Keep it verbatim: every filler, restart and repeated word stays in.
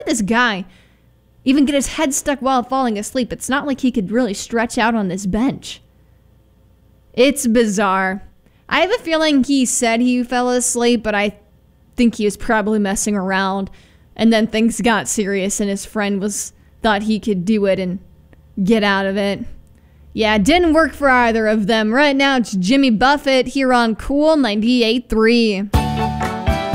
This guy even get his head stuck while falling asleep. It's not like he could really stretch out on this bench. It's bizarre. I have a feeling he said he fell asleep, but I think he was probably messing around. And then things got serious and his friend was thought he could do it and get out of it. Yeah, it didn't work for either of them. Right now, it's Jimmy Buffett here on Cool ninety-eight point three.